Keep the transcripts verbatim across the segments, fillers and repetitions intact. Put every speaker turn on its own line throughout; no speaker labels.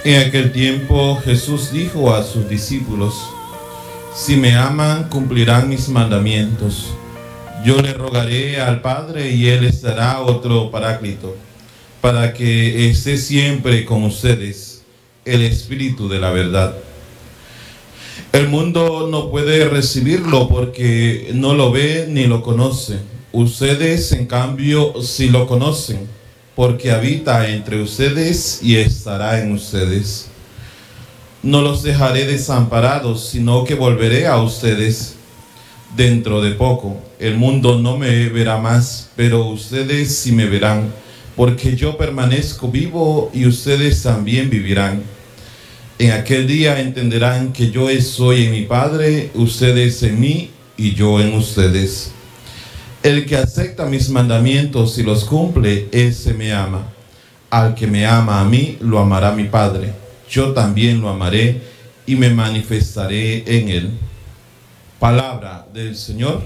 En aquel tiempo Jesús dijo a sus discípulos: si me aman, cumplirán mis mandamientos. Yo le rogaré al Padre y Él les dará otro Paráclito, para que esté siempre con ustedes, el Espíritu de la verdad. El mundo no puede recibirlo porque no lo ve ni lo conoce. Ustedes, en cambio, sí lo conocen, porque habita entre ustedes y estará en ustedes. No los dejaré desamparados, sino que volveré a ustedes dentro de poco. El mundo no me verá más, pero ustedes sí me verán, porque yo permanezco vivo y ustedes también vivirán. En aquel día entenderán que yo soy en mi Padre, ustedes en mí y yo en ustedes. El que acepta mis mandamientos y los cumple, ese me ama. Al que me ama a mí, lo amará mi Padre. Yo también lo amaré y me manifestaré en él. Palabra del Señor.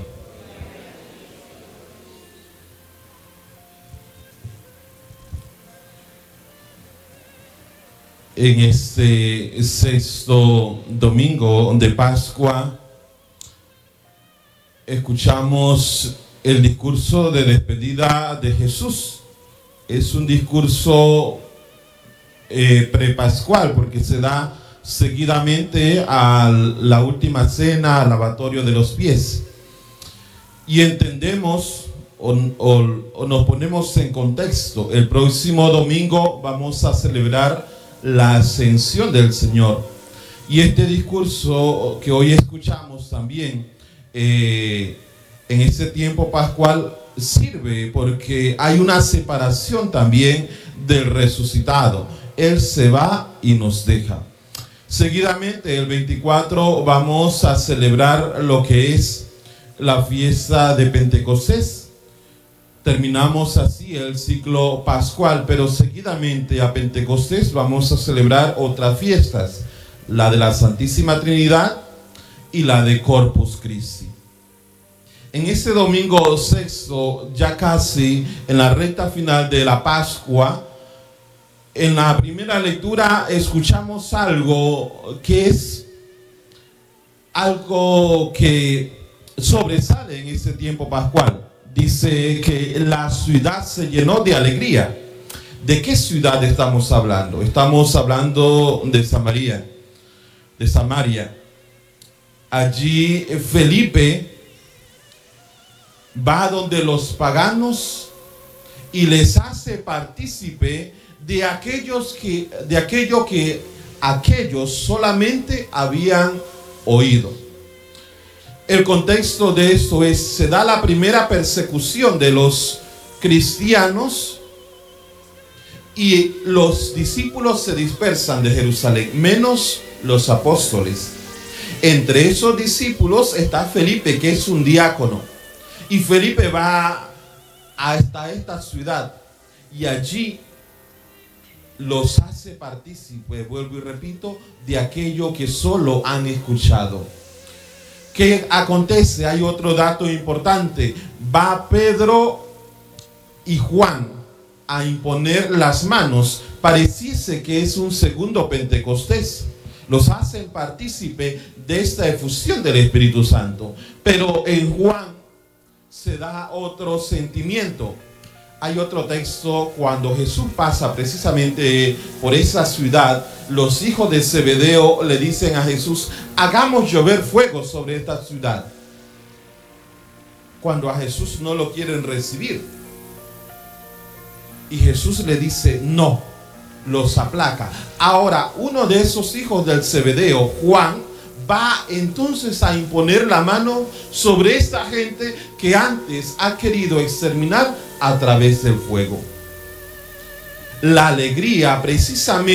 En este sexto domingo de Pascua escuchamos el discurso de despedida de Jesús. Es un discurso eh, prepascual porque se da seguidamente a la última cena, al lavatorio de los pies. Y entendemos o, o, o nos ponemos en contexto. El próximo domingo vamos a celebrar la ascensión del Señor. Y este discurso que hoy escuchamos también eh, en este tiempo pascual sirve porque hay una separación también del resucitado. Él se va y nos deja. Seguidamente, el veinticuatro, vamos a celebrar lo que es la fiesta de Pentecostés. Terminamos así el ciclo pascual, pero seguidamente a Pentecostés vamos a celebrar otras fiestas, la de la Santísima Trinidad y la de Corpus Christi. En este domingo sexto, ya casi en la recta final de la Pascua, en la primera lectura escuchamos algo que es algo que sobresale en este tiempo pascual. Dice que la ciudad se llenó de alegría. ¿De qué ciudad estamos hablando? Estamos hablando de Samaria, de Samaria. Allí Felipe va donde los paganos y les hace partícipe de aquellos que, de aquello que aquellos solamente habían oído. El contexto de esto es, se da la primera persecución de los cristianos y los discípulos se dispersan de Jerusalén, menos los apóstoles. Entre esos discípulos está Felipe, que es un diácono. Y Felipe va hasta esta ciudad y allí los hace partícipes, vuelvo y repito, de aquello que solo han escuchado. ¿Qué acontece? Hay otro dato importante. Va Pedro y Juan a imponer las manos. Pareciese que es un segundo Pentecostés. Los hacen partícipe de esta efusión del Espíritu Santo. Pero en Juan se da otro sentimiento. Hay otro texto cuando Jesús pasa precisamente por esa ciudad. Los hijos de Zebedeo le dicen a Jesús: hagamos llover fuego sobre esta ciudad. Cuando a Jesús no lo quieren recibir. Y Jesús le dice: no, los aplaca. Ahora, uno de esos hijos del Zebedeo, Juan, va entonces a imponer la mano sobre esta gente que antes ha querido exterminar a través del fuego. La alegría precisamente